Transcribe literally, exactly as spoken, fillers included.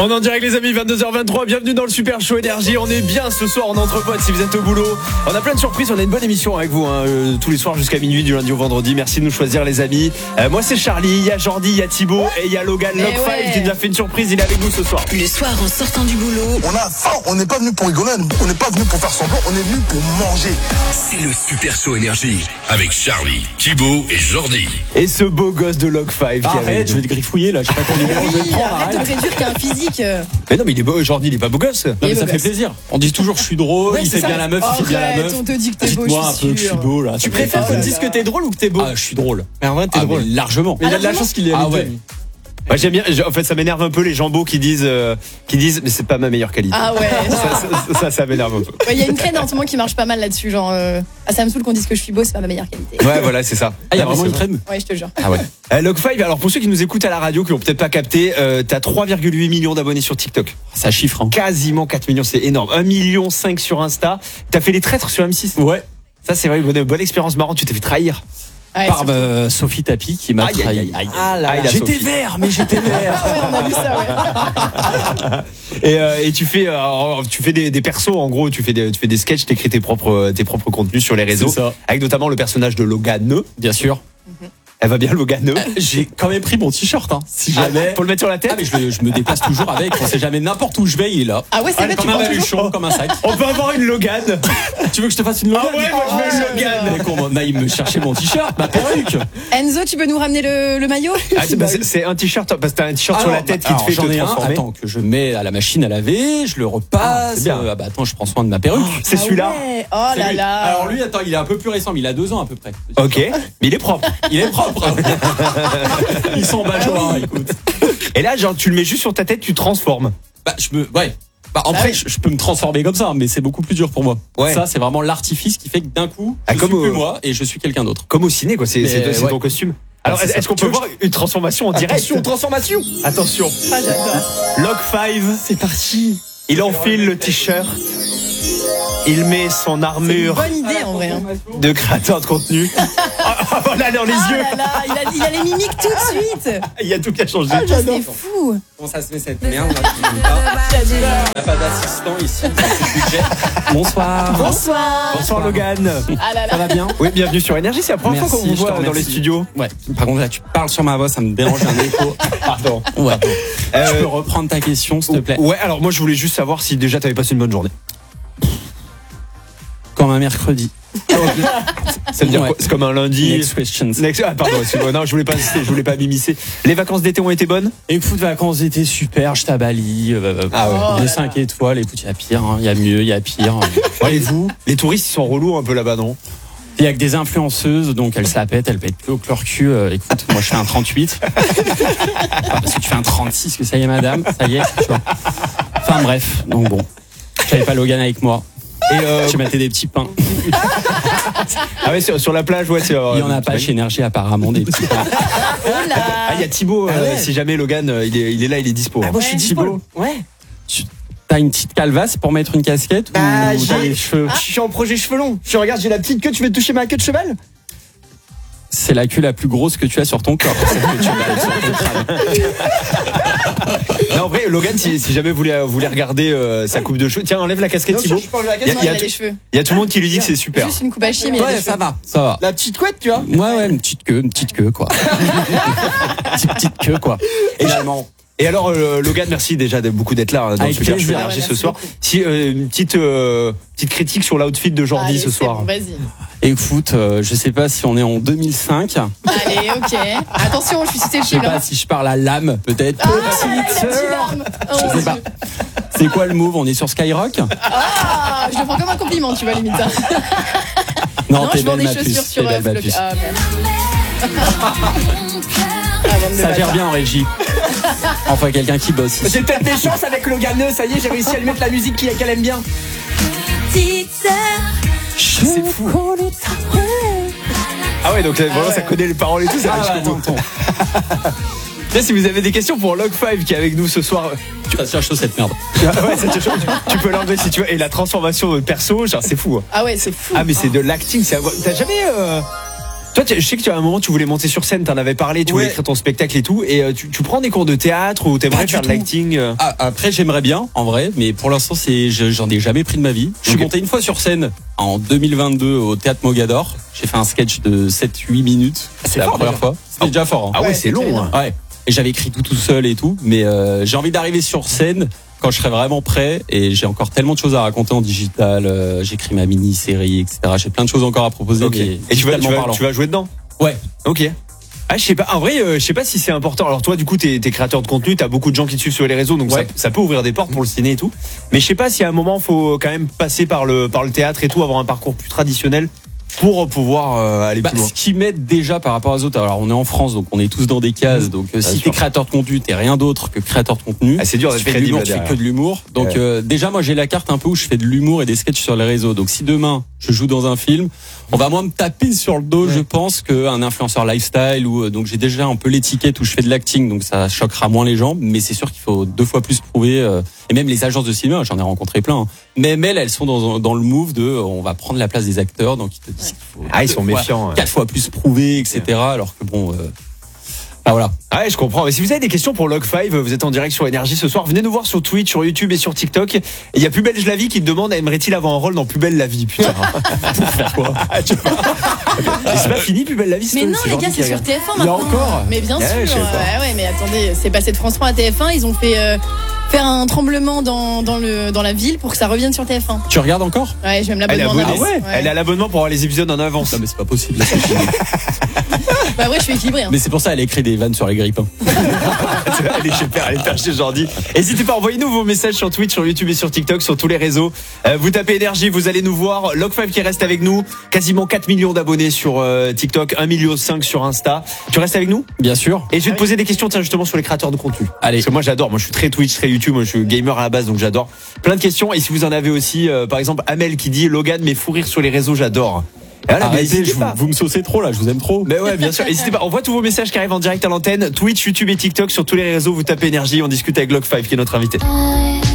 On est en direct les amis, vingt-deux heures vingt-trois, bienvenue dans le Super Show Énergie. On est bien ce soir en entre potes si vous êtes au boulot. On a plein de surprises, on a une bonne émission avec vous hein, euh, tous les soirs jusqu'à minuit du lundi au vendredi. Merci de nous choisir les amis. euh, Moi c'est Charlie, il y a Jordi, il y a Thibaut et il y a Logan Lock ouais. five qui nous a fait une surprise, il est avec nous ce soir. Le soir en sortant du boulot. On a faim, on n'est pas venu pour rigoler, on n'est pas venu pour faire semblant, on est venu pour manger. C'est le Super Show Énergie avec Charlie, Thibaut et Jordi. Et ce beau gosse de Lock five qui est avec Arrête, je nous. vais te griffouiller là, je sais pas ton numéro, je vais le Oui, prendre, arrête de arrête. réduire qu'un physique. Mais non mais il est beau, Jordi il est pas beau gosse. Non, mais Il est ça beau fait gosse. plaisir. On dit toujours je suis drôle, Ouais, il c'est fait ça. bien la meuf, il fait bien la Arrête, meuf. on te dit que t'es beau, Dites-moi un je suis peu que je suis sûre. beau là. Tu préfères qu'on te dise que t'es drôle ou que t'es beau? Ah, je suis drôle. Mais en vrai, t'es Ah, drôle. mais largement. Mais il a de la Alors, chance qu'il est Ah avec ouais. lui. Moi j'aime bien, en fait ça m'énerve un peu les jambos qui disent euh, qui disent mais c'est pas ma meilleure qualité. Ah ouais. Ça, ça, ça, ça m'énerve un peu. Il y a une traîne en ce moment qui marche pas mal là-dessus. Genre, euh, ah, ça me saoule qu'on dise que je suis beau, c'est pas ma meilleure qualité. Ouais voilà c'est ça. Ah, il y a Non, mais vraiment une c'est traîne. Ouais, je te jure. Ah ouais. Euh, Lock five, alors pour ceux qui nous écoutent à la radio, qui n'ont peut-être pas capté, euh, t'as trois virgule huit millions d'abonnés sur TikTok. Ça chiffre. Hein. Quasiment quatre millions, c'est énorme. un million cinq sur Insta. T'as fait les traîtres sur M six. Ouais. Ça c'est vrai, une bonne, bonne expérience marrante, tu t'es fait trahir. Ouais, Par surtout. euh, Sophie Tapi qui m'a Aïe, aïe, trahi. aïe, aïe. Ah là Aïe, là. la J'étais Sophie. vert, mais j'étais vert. Ah ouais, on a vu ça, ouais. Et, euh, et tu fais, euh, tu fais des, des persos, en gros, tu fais des, tu fais des sketchs, t'écris tes propres, tes propres contenus sur les réseaux. C'est ça. Avec notamment le personnage de Logan. Bien sûr. Elle va bien Logan. J'ai quand même pris mon t-shirt. Hein. Si Ah, jamais. pour le mettre sur la tête. Ah, mais je, le- je me déplace toujours avec. On sait jamais n'importe où je vais, il est là. Ah ouais, c'est vrai, tu Comme un prends toujours. baluchon, comme un sac. On peut avoir une Logan. Tu veux que je te fasse une Logan? Ah ouais, moi je veux une Logan. Mais qu'on aille me chercher mon t-shirt, ma perruque. Enzo, tu peux nous ramener le, le maillot? Ah, c'est, bah, c'est- c'est un t-shirt, parce que t'as un t-shirt sur Alors, la tête qui alors, te fait j'en te ai un, transformer. attends, que je mets à la machine à laver, je le Ah, repasse. c'est bien. euh, ah bah attends, je prends soin de ma perruque. C'est Ah celui-là. ouais. Oh C'est là lui. là. Alors lui, attends, il est un peu plus récent, mais il a deux ans à peu près. Ok, mais il est propre. Il est propre. Ils sont bajois, écoute. Et là, genre, tu le mets juste sur ta tête, tu transformes. Bah, je me, ouais. Bah, en Bah vrai, oui. je, je peux me transformer comme ça, mais c'est beaucoup plus dur pour moi. Ouais. Ça, c'est vraiment l'artifice qui fait que d'un coup, Ah, je comme suis plus au- moi et je suis quelqu'un d'autre. Comme au ciné, quoi. C'est, Mais, c'est, c'est ouais. ton costume. Alors, Ah, c'est est-ce ça. qu'on Tu peut veux voir une transformation en direct? Attention, transformation. Attention. Ah, j'adore. Lock five, C'est parti. il enfile le t-shirt. Il met son armure Bonne idée en vrai. Hein. de créateur de contenu. Ah, voilà, dans les Ah yeux. là là, il a, il a les mimiques tout de suite. Il y a tout qui a changé. C'est fou. Comment ça se met cette merde là? J'adore. On n'a pas d'assistant ici, c'est le budget. Bonsoir. Bonsoir. Bonsoir Logan. Ah là Ça là. va bien? Oui, bienvenue sur Énergie. C'est la première fois qu'on vous je te voit dans les remercie. studios. Ouais. Par contre, là, tu parles sur ma voix, ça me dérange un écho. Pardon. Ouais. Euh, Je peux reprendre ta question, s'il te plaît. Ouais, alors moi je voulais juste savoir si déjà t'avais passé une bonne journée. Comme un mercredi. Ça veut dire Ouais. quoi? C'est comme un lundi. Next questions. Next- Ah pardon, excuse-moi. Non, je voulais pas, je voulais pas m'immiscer. Les vacances d'été ont été bonnes? Écoute, vacances d'été super, j'étais à Bali. Euh, Ah ouais. Oh les là cinq étoiles, écoute, il y a pire, hein, il y a mieux, il y a pire. Ouais, et vous? Les touristes ils sont relous un peu là-bas, non? Il y a que des influenceuses, donc elles se la pètent, elles pètent plus au leur cul. Euh, écoute, moi je fais un trente-huit. Pas parce que tu fais un trente-six que ça y est, madame, ça y est. Tu vois. Enfin bref, donc bon. J'avais pas Logan avec moi. Et euh, J'ai maté des petits pains. ah ouais, sur, sur la plage, ouais, c'est. euh, Il y en a pas chez Énergie apparemment des petits pains. Oh là. Ah, il y a Thibaut. euh, Ah ouais. Si jamais Logan, euh, il est, il est là, il est dispo. Ah, moi je suis Ouais. dispo. Ouais. Tu T'as une petite calvasse pour mettre une casquette ou Bah, t'as j'ai- les cheveux? Je suis en projet cheveux longs. Tu regardes, j'ai la petite queue, tu veux toucher ma queue de cheval? C'est la queue la plus grosse que tu as sur ton corps. Celle que tu as sur ton crâne. Non, en vrai, Logan, si, si jamais vous voulez, vous voulez regarder euh, sa coupe de cheveux, tiens, enlève la casquette, Bien sûr, Thibaut. je parle de la Y a- casquette. Non, y il a a tout- les cheveux. Il y a tout le monde qui lui dit que c'est super. Juste une coupe à chier, mais il a les Ouais, ça cheveux. va. Ça va. La petite couette, tu vois? Ouais, ouais, une petite queue, une petite queue, quoi. petite, petite queue, quoi. Également. Et alors, euh, Logan, merci déjà de beaucoup d'être là hein, dans Avec le Super plaisir. Show Énergie Ouais, ce merci soir. beaucoup. Si, euh, une petite, euh, petite critique sur l'outfit de Jordi Allez, ce c'est soir. bon, vas-y. Écoute, euh, je sais pas si on est en deux mille cinq. Allez, ok. Attention, je suis Je sais susceptible. pas hein. si je parle à l'âme, peut-être. Ah, la Petite petite sœur. larme. Oh, Je mon sais pas. Dieu. C'est quoi le move? On est sur Skyrock? Ah, je le prends comme un compliment, tu vois, limite. Non, Non, t'es je vends belle, des ma chaussures puce. sur T'es euh, belle, ma Flock. puce. Ah, merde. Ah, bande de Ça gère bâtards. bien en régie. Enfin, quelqu'un qui bosse. J'ai peut-être des chances avec Loganeux, ça y est, j'ai réussi à lui mettre la musique qu'il- qu'elle aime bien. C'est fou. Ah ouais, donc euh, vraiment, ouais. ça connaît les paroles et tout, ça va Ah, jusqu'au ouais, bout. tonton. Là, si vous avez des questions pour Lock five qui est avec nous ce soir, Tu vas te faire chaud cette merde. ah ouais, ça te change. Tu peux l'enlever si tu veux. Et la transformation de perso, genre, c'est fou. hein. Ah ouais, c'est fou. Ah, mais c'est de l'acting. c'est- T'as jamais. Euh... Toi, tu- je sais que tu à un moment tu voulais monter sur scène, t'en avais parlé, tu voulais Ouais. écrire ton spectacle et tout, et euh, tu, tu prends des cours de théâtre ou t'aimerais Pas du faire de tout. l'acting euh Ah, après, j'aimerais bien, en vrai, mais pour l'instant, c'est, je- j'en ai jamais pris de ma vie. Je suis Ok. monté une fois sur scène en deux mille vingt-deux au Théâtre Mogador. J'ai fait un sketch de sept huit minutes. C'est la fort, première déjà. fois. C'était déjà fort. Hein. Ah ouais, Ouais, c'est c'est long. énorme. hein. Ouais. Et j'avais écrit tout tout seul et tout, mais euh, j'ai envie d'arriver sur scène quand je serai vraiment prêt. Et j'ai encore tellement de choses à raconter en digital. Euh, j'écris ma mini-série, et cetera. J'ai plein de choses encore à proposer. Ok. Mais Et tu vas, tu, digitalement vas, parlant. tu vas jouer dedans. Ouais. Ok. Ah, je sais pas. En vrai, euh, je sais pas si c'est important. Alors toi, du coup, t'es, t'es créateur de contenu, t'as beaucoup de gens qui te suivent sur les réseaux, donc Ouais. ça, ça peut ouvrir des portes pour le ciné et tout. Mais je sais pas si à un moment, faut quand même passer par le par le théâtre et tout, avoir un parcours plus traditionnel pour pouvoir euh, aller Bah, plus loin. ce qui m'aide déjà par rapport aux autres, alors on est en France, donc on est tous dans des cases. Donc euh, si sûr. t'es créateur de contenu, t'es rien d'autre que créateur de contenu. Ah, c'est dur Si d'être tu fais de crédible l'humour, tu fais derrière. que de l'humour. Donc Ouais. euh, déjà, moi j'ai la carte un peu où je fais de l'humour et des sketchs sur les réseaux. Donc si demain je joue dans un film, on va moins me taper sur le dos, Ouais. je pense, qu'un influenceur lifestyle. Ou euh, donc j'ai déjà un peu l'étiquette où je fais de l'acting, donc ça choquera moins les gens. Mais c'est sûr qu'il faut deux fois plus prouver. euh, et même les agences de cinéma, j'en ai rencontré plein. hein. Même elles, elles sont dans, dans le move de, euh, on va prendre la place des acteurs, donc ils te disent qu'il faut Ah, ils sont deux fois- méfiants. ouais. quatre fois plus prouvé, et cetera. Alors que bon, euh, ah voilà. Ah ouais, je comprends. Mais si vous avez des questions pour Log cinq, vous êtes en direct sur Énergie ce soir, venez nous voir sur Twitch, sur YouTube et sur TikTok. Et il y a Plus Belle la Vie qui te demande, aimerait-il avoir un rôle dans Plus Belle la Vie, putain. Pour faire quoi? Tu vois. Et c'est pas fini, Plus Belle la Vie, c'est Mais non, c'est les Jordi gars, qui c'est sur regarde. T F un Il y a maintenant. encore Mais bien Ouais, sûr. je savais pas. Ouais, ouais, mais attendez, c'est passé de France trois à T F un. Ils ont fait euh, faire un tremblement dans, dans, le, dans la ville pour que ça revienne sur T F un. Tu regardes encore? Ouais, je vais me Elle est l'abonnement en abonnée. avance. Ah ouais. Elle est à l'abonnement pour avoir les épisodes en avance. Non mais c'est pas possible. Bah ouais, je suis équilibré. Hein. Mais c'est pour ça elle a écrit des vannes sur les grippins. Elle est chez Père, elle est Père chez Jordi. N'hésitez pas, envoyez-nous vos messages sur Twitch, sur YouTube et sur TikTok, sur tous les réseaux. Euh, vous tapez Énergie, vous allez nous voir. Log cinq qui reste avec nous. Quasiment quatre millions d'abonnés sur euh, TikTok, un virgule cinq million sur Insta. Tu restes avec nous? Bien sûr. Et je vais te poser des questions, tiens, justement, sur les créateurs de contenu. Allez. Parce que moi, j'adore. Moi, je suis très Twitch, très YouTube. Moi, je suis gamer à la base, donc j'adore. Plein de questions. Et si vous en avez aussi, euh, par exemple, Amel qui dit, Logan, mais fou rire sur les réseaux, j'adore. Et voilà, mais Arrêtez, n'hésitez je vous, pas. vous me saucez trop là, je vous aime trop. Mais ouais, bien sûr. N'hésitez pas. On voit tous vos messages qui arrivent en direct à l'antenne. Twitch, YouTube et TikTok sur tous les réseaux. Vous tapez Énergie. On discute avec Log cinq qui est notre invité.